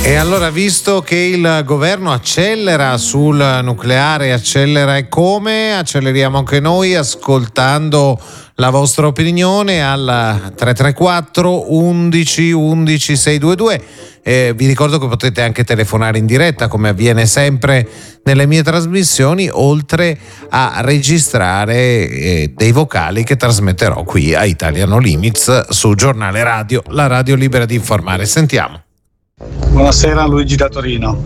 E allora, visto che il governo accelera sul nucleare, accelera e come, acceleriamo anche noi ascoltando la vostra opinione al 334 11 11 622. Vi ricordo che potete anche telefonare in diretta, come avviene sempre nelle mie trasmissioni, oltre a registrare dei vocali che trasmetterò qui a Italiano Limits su Giornale Radio, la radio libera di informare. Sentiamo. Buonasera, Luigi da Torino.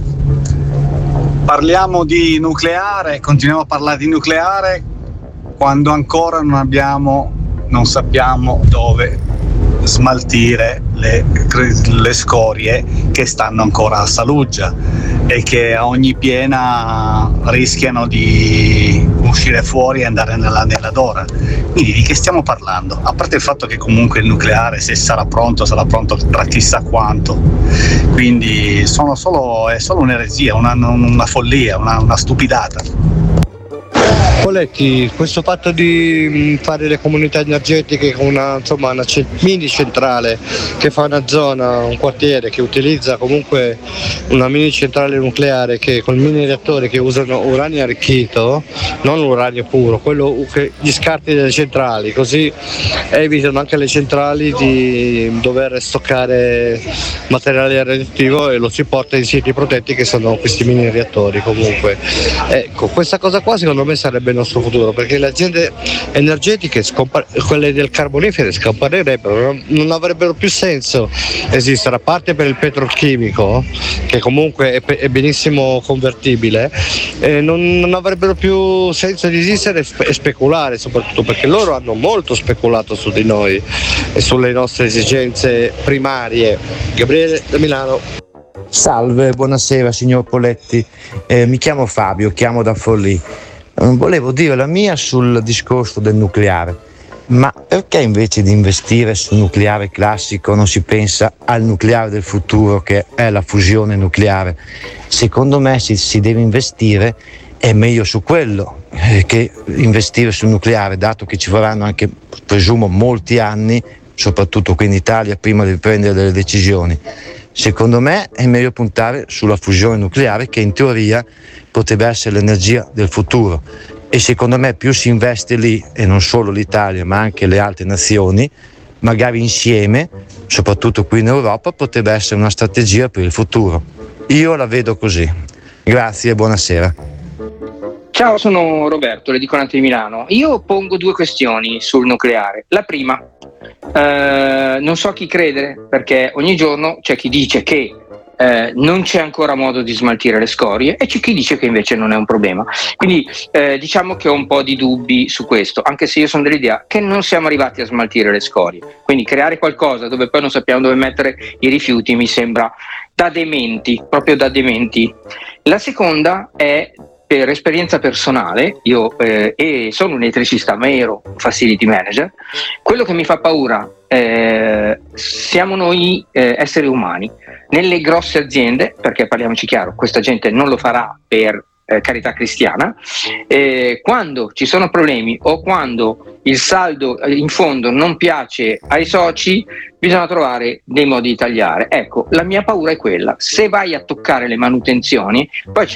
Parliamo di nucleare, continuiamo a parlare di nucleare quando ancora non sappiamo dove smaltire le scorie che stanno ancora a Saluggia e che a ogni piena rischiano di uscire fuori e andare nella Dora. Quindi di che stiamo parlando? A parte il fatto che comunque il nucleare, se sarà pronto tra chissà quanto, quindi è solo un'eresia, una follia, una stupidata. Poletti, questo fatto di fare le comunità energetiche con una mini centrale che fa una zona, un quartiere che utilizza comunque una mini centrale nucleare che con mini reattori che usano uranio arricchito, non uranio puro, gli scarti delle centrali, così evitano anche le centrali di dover stoccare materiale radioattivo e lo si porta in siti protetti che sono questi mini reattori. Comunque ecco, questa cosa qua secondo me sarebbe il nostro futuro, perché le aziende energetiche quelle del carbonifero scomparirebbero, non avrebbero più senso esistere, a parte per il petrolchimico che comunque è benissimo convertibile, non avrebbero più senso di esistere e speculare, soprattutto perché loro hanno molto speculato su di noi e sulle nostre esigenze primarie. Gabriele da Milano. Salve, buonasera signor Poletti, mi chiamo Fabio, chiamo da Forlì. Volevo dire la mia sul discorso del nucleare, ma perché invece di investire sul nucleare classico non si pensa al nucleare del futuro, che è la fusione nucleare? Secondo me si deve investire, è meglio su quello che investire sul nucleare, dato che ci vorranno anche, presumo, molti anni, soprattutto qui in Italia, prima di prendere delle decisioni. Secondo me è meglio puntare sulla fusione nucleare, che in teoria potrebbe essere l'energia del futuro, e secondo me più si investe lì, e non solo l'Italia ma anche le altre nazioni, magari insieme, soprattutto qui in Europa, potrebbe essere una strategia per il futuro. Io la vedo così. Grazie e buonasera. Ciao, sono Roberto, l'edicolante di Milano. Io pongo due questioni sul nucleare. La prima, non so chi credere, perché ogni giorno c'è chi dice che non c'è ancora modo di smaltire le scorie e c'è chi dice che invece non è un problema. Quindi diciamo che ho un po' di dubbi su questo, anche se io sono dell'idea che non siamo arrivati a smaltire le scorie. Quindi creare qualcosa dove poi non sappiamo dove mettere i rifiuti mi sembra da dementi, proprio da dementi. La seconda è per esperienza personale, io sono un elettricista ma ero un facility manager. Quello che mi fa paura siamo noi esseri umani nelle grosse aziende, perché parliamoci chiaro, questa gente non lo farà per carità cristiana, quando ci sono problemi o quando il saldo in fondo non piace ai soci, bisogna trovare dei modi di tagliare. Ecco, la mia paura è quella: se vai a toccare le manutenzioni, poi